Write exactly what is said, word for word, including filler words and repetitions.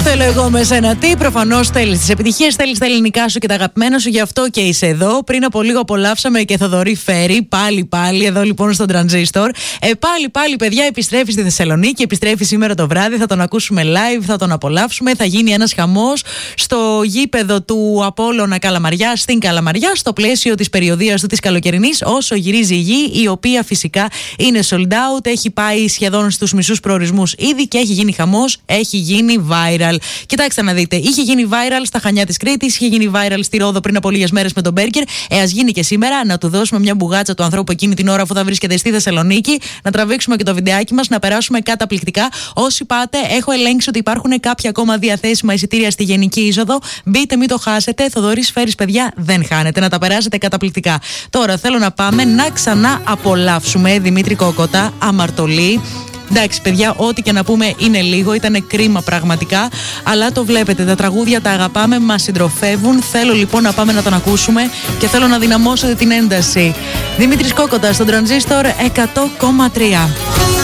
Θέλω εγώ με σένα τι. Προφανώς θέλεις τις επιτυχίες, θέλεις τα ελληνικά σου και τα αγαπημένα σου, γι' αυτό και είσαι εδώ. Πριν από λίγο απολαύσαμε και Θοδωρή Φέρη. Πάλι, πάλι, εδώ λοιπόν στον Τρανζίστορ. Ε, πάλι, πάλι, παιδιά, επιστρέφει στη Θεσσαλονίκη. Επιστρέφει σήμερα το βράδυ. Θα τον ακούσουμε live, θα τον απολαύσουμε. Θα γίνει ένας χαμός στο γήπεδο του Απόλλωνα Καλαμαριά, στην Καλαμαριά, στο πλαίσιο της περιοδίας του της καλοκαιρινής, όσο γυρίζει η γη, η οποία φυσικά είναι sold out. Έχει πάει σχεδόν στους μισούς προορισμούς ήδη και έχει γίνει χαμός, έχει γίνει viral. Κοιτάξτε να δείτε, είχε γίνει viral στα Χανιά της Κρήτης, είχε γίνει viral στη Ρόδο πριν από λίγες μέρες με τον Μπέρκερ. Ε, ας γίνει και σήμερα, να του δώσουμε μια μπουγάτσα του ανθρώπου εκείνη την ώρα που θα βρίσκεται στη Θεσσαλονίκη, να τραβήξουμε και το βιντεάκι μας, να περάσουμε καταπληκτικά. Όσοι πάτε, έχω ελέγξει ότι υπάρχουν κάποια ακόμα διαθέσιμα εισιτήρια στη Γενική Είσοδο. Μπείτε, μην το χάσετε. Θοδωρής Φέρης, παιδιά, δεν χάνετε. Να τα περάσετε καταπληκτικά. Τώρα θέλω να πάμε να ξανά απολαύσουμε Δημήτρη Κόκοτα, Αμαρτωλή. Εντάξει, παιδιά, ό,τι και να πούμε είναι λίγο, ήταν κρίμα πραγματικά, αλλά το βλέπετε, τα τραγούδια τα αγαπάμε, μας συντροφεύουν. Θέλω λοιπόν να πάμε να τον ακούσουμε και θέλω να δυναμώσετε την ένταση. Δημήτρης Κόκοτας στον Τρανζίστορ εκατό κόμμα τρία.